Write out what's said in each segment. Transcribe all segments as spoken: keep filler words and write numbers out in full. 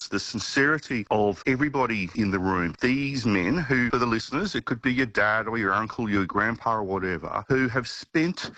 It's the sincerity of everybody in the room. These men who, for the listeners, it could be your dad or your uncle, your grandpa or whatever, who have spent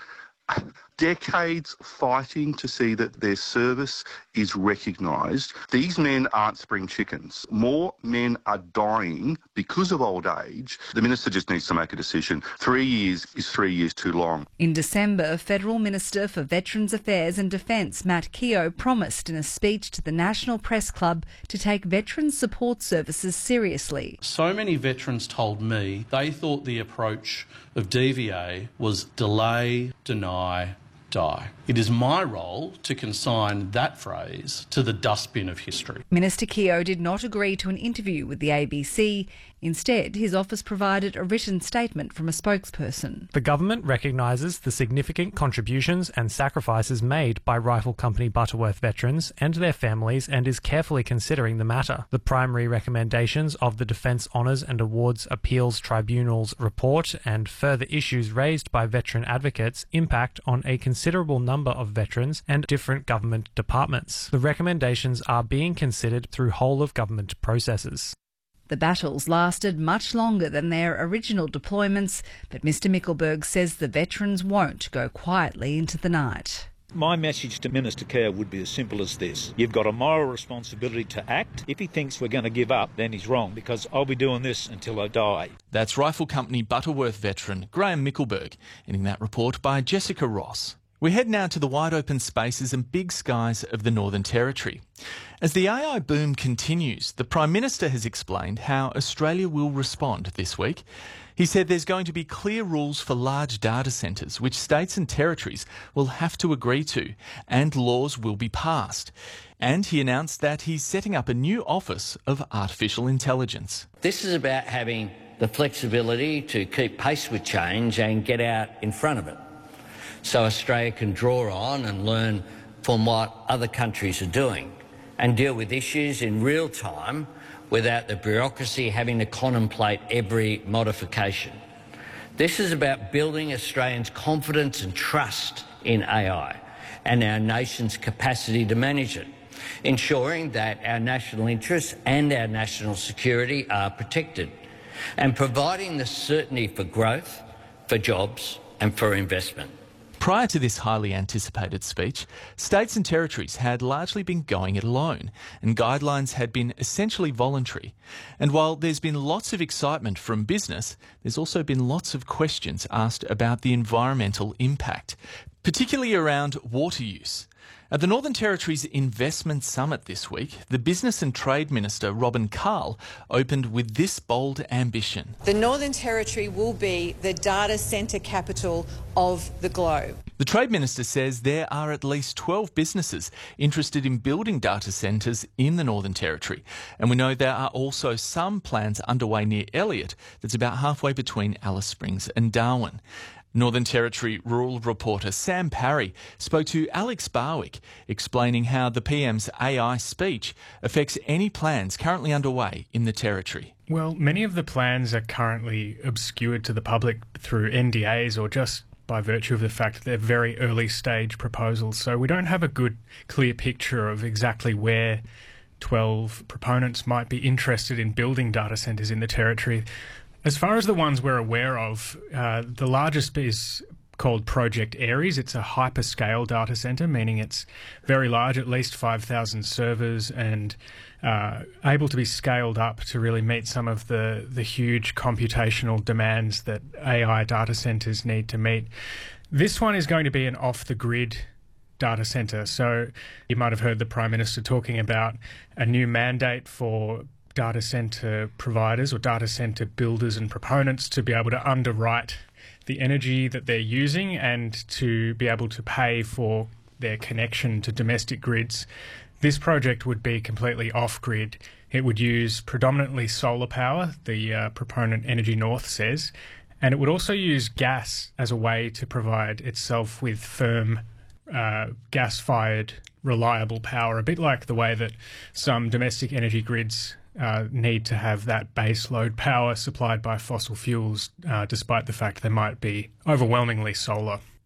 decades fighting to see that their service is recognised. These men aren't spring chickens. More men are dying because of old age. The minister just needs to make a decision. Three years is three years too long. In December, Federal Minister for Veterans Affairs and Defence Matt Keogh promised in a speech to the National Press Club to take veterans support services seriously. So many veterans told me they thought the approach of D V A was delay, deny, die. It is my role to consign that phrase to the dustbin of history. Minister Keogh did not agree to an interview with the A B C. Instead, his office provided a written statement from a spokesperson. The government recognises the significant contributions and sacrifices made by Rifle Company Butterworth veterans and their families and is carefully considering the matter. The primary recommendations of the Defence Honours and Awards Appeals Tribunal's report and further issues raised by veteran advocates impact on a considerable number of veterans and different government departments. The recommendations are being considered through whole-of-government processes. The battles lasted much longer than their original deployments, but Mr Mickelberg says the veterans won't go quietly into the night. My message to Minister Keogh would be as simple as this. You've got a moral responsibility to act. If he thinks we're going to give up, then he's wrong, because I'll be doing this until I die. That's Rifle Company Butterworth veteran Graham Mickelberg, ending that report by Jessica Ross. We head now to the wide open spaces and big skies of the Northern Territory. As the A I boom continues, the Prime Minister has explained how Australia will respond this week. He said there's going to be clear rules for large data centres, which states and territories will have to agree to, and laws will be passed. And he announced that he's setting up a new Office of Artificial Intelligence. This is about having the flexibility to keep pace with change and get out in front of it, so Australia can draw on and learn from what other countries are doing and deal with issues in real time without the bureaucracy having to contemplate every modification. This is about building Australians' confidence and trust in A I and our nation's capacity to manage it, ensuring that our national interests and our national security are protected, and providing the certainty for growth, for jobs and for investment. Prior to this highly anticipated speech, states and territories had largely been going it alone, and guidelines had been essentially voluntary. And while there's been lots of excitement from business, there's also been lots of questions asked about the environmental impact, particularly around water use. At the Northern Territory's Investment Summit this week, the Business and Trade Minister, Robin Carl, opened with this bold ambition. The Northern Territory will be the data centre capital of the globe. The Trade Minister says there are at least twelve businesses interested in building data centres in the Northern Territory. And we know there are also some plans underway near Elliot that's about halfway between Alice Springs and Darwin. Northern Territory rural reporter Sam Parry spoke to Alex Barwick, explaining how the P M's A I speech affects any plans currently underway in the Territory. Well, many of the plans are currently obscured to the public through N D As or just by virtue of the fact that they're very early stage proposals. So we don't have a good, clear picture of exactly where twelve proponents might be interested in building data centres in the Territory. As far as the ones we're aware of, uh, the largest is called Project Aries. It's a hyperscale data centre, meaning it's very large, at least five thousand servers, and uh, able to be scaled up to really meet some of the, the huge computational demands that A I data centres need to meet. This one is going to be an off-the-grid data centre. So you might have heard the Prime Minister talking about a new mandate for data centre providers or data centre builders and proponents to be able to underwrite the energy that they're using and to be able to pay for their connection to domestic grids. This project would be completely off-grid. It would use predominantly solar power, the uh, proponent Energy North says, and it would also use gas as a way to provide itself with firm uh, gas-fired reliable power, a bit like the way that some domestic energy grids Uh, need to have that base load power supplied by fossil fuels, uh, despite the fact they might be overwhelmingly solar.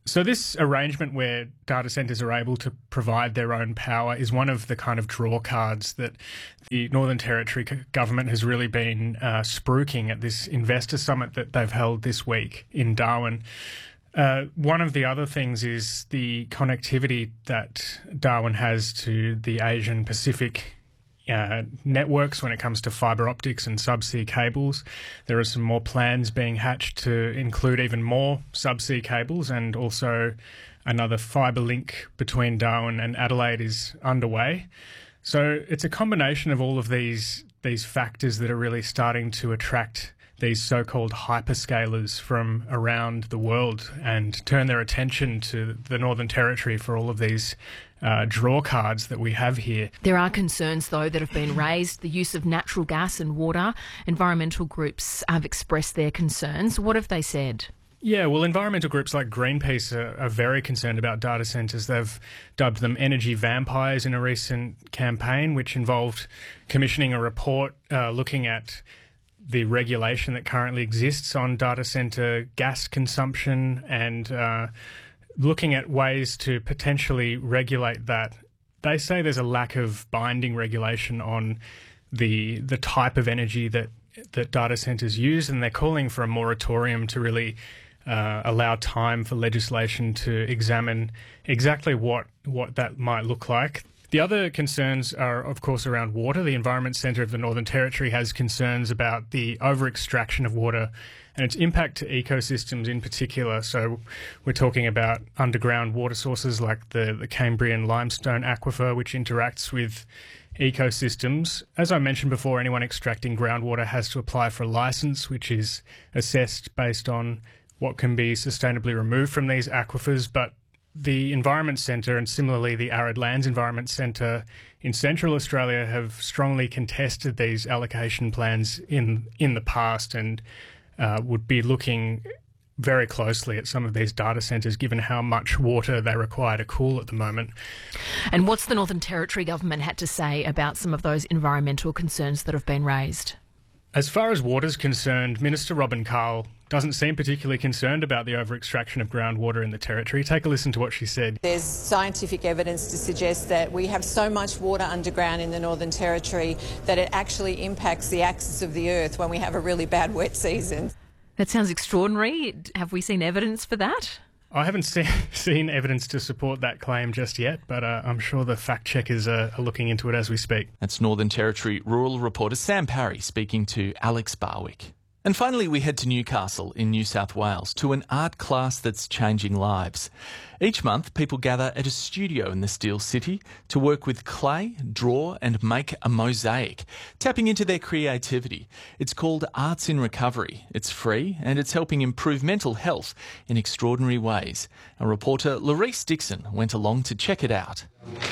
So this arrangement where data centres are able to provide their own power is one of the kind of draw cards that the Northern Territory government has really been uh, spruiking at this investor summit that they've held this week in Darwin. Uh, one of the other things is the connectivity that Darwin has to the Asian Pacific Uh, networks when it comes to fibre optics and subsea cables. There are some more plans being hatched to include even more subsea cables, and also another fibre link between Darwin and Adelaide is underway. So it's a combination of all of these these factors that are really starting to attract these so-called hyperscalers from around the world and turn their attention to the Northern Territory for all of these uh, draw cards that we have here. There are concerns, though, that have been raised. The use of natural gas and water. Environmental groups have expressed their concerns. What have they said? Yeah, well, environmental groups like Greenpeace are, are very concerned about data centres. They've dubbed them energy vampires in a recent campaign, which involved commissioning a report uh, looking at the regulation that currently exists on data centre gas consumption and uh, looking at ways to potentially regulate that. They say there's a lack of binding regulation on the the type of energy that, that data centres use, and they're calling for a moratorium to really uh, allow time for legislation to examine exactly what, what that might look like. The other concerns are, of course, around water. The Environment Centre of the Northern Territory has concerns about the over-extraction of water and its impact to ecosystems in particular. So we're talking about underground water sources like the, the Cambrian limestone aquifer, which interacts with ecosystems. As I mentioned before, anyone extracting groundwater has to apply for a licence, which is assessed based on what can be sustainably removed from these aquifers. But the Environment Centre and similarly the Arid Lands Environment Centre in Central Australia have strongly contested these allocation plans in in the past and uh, would be looking very closely at some of these data centres given how much water they require to cool at the moment. And what's the Northern Territory government had to say about some of those environmental concerns that have been raised? As far as water's concerned, Minister Robin Carl doesn't seem particularly concerned about the over-extraction of groundwater in the Territory. Take a listen to what she said. There's scientific evidence to suggest that we have so much water underground in the Northern Territory that it actually impacts the axis of the Earth when we have a really bad wet season. That sounds extraordinary. Have we seen evidence for that? I haven't see, seen evidence to support that claim just yet, but uh, I'm sure the fact-checkers are, are looking into it as we speak. That's Northern Territory rural reporter Sam Parry speaking to Alex Barwick. And finally, we head to Newcastle in New South Wales to an art class that's changing lives. Each month, people gather at a studio in the Steel City to work with clay, draw and make a mosaic, tapping into their creativity. It's called Arts in Recovery. It's free and it's helping improve mental health in extraordinary ways. Our reporter Larice Dixon went along to check it out.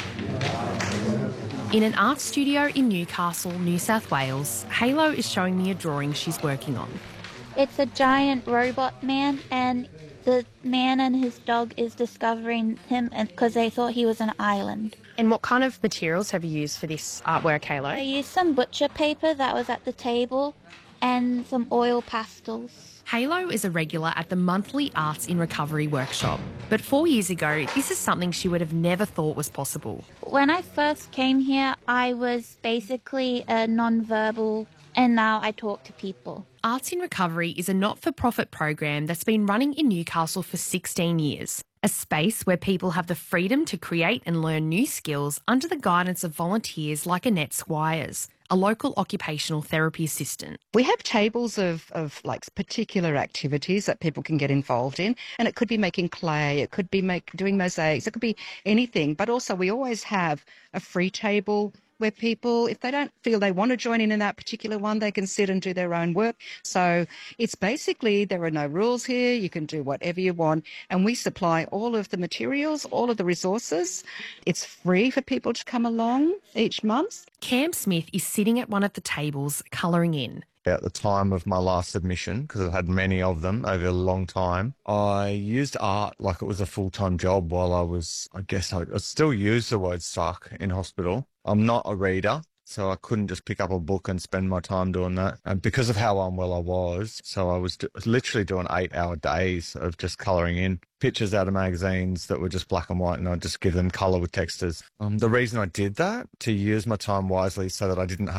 In an art studio in Newcastle, New South Wales, Halo is showing me a drawing she's working on. It's a giant robot man, and the man and his dog is discovering him because they thought he was an island. And what kind of materials have you used for this artwork, Halo? I used some butcher paper that was at the table and some oil pastels. Halo is a regular at the monthly Arts in Recovery workshop. But four years ago, this is something she would have never thought was possible. When I first came here, I was basically a non-verbal, and now I talk to people. Arts in Recovery is a not-for-profit program that's been running in Newcastle for sixteen years. A space where people have the freedom to create and learn new skills under the guidance of volunteers like Annette Squires, a local occupational therapy assistant. We have tables of, of like particular activities that people can get involved in, and it could be making clay, it could be make, doing mosaics, it could be anything, but also we always have a free table where people, if they don't feel they want to join in in that particular one, they can sit and do their own work. So it's basically, there are no rules here, you can do whatever you want, and we supply all of the materials, all of the resources. It's free for people to come along each month. Cam Smith is sitting at one of the tables colouring in. At the time of my last submission, because I've had many of them over a long time, I used art like it was a full-time job while I was, I guess I, I still use the word suck in hospital. I'm not a reader, so I couldn't just pick up a book and spend my time doing that. And because of how unwell I was, so I was do- literally doing eight-hour days of just colouring in pictures out of magazines that were just black and white, and I'd just give them colour with textures. Um, the reason I did that, to use my time wisely so that I didn't